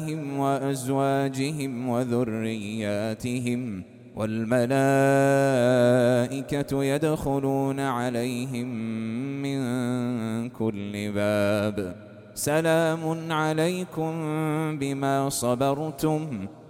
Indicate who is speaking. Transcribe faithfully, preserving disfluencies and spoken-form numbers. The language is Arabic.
Speaker 1: وأزواجهم وذرياتهم، والملائكة يدخلون عليهم من كل باب. سلام عليكم بما صبرتم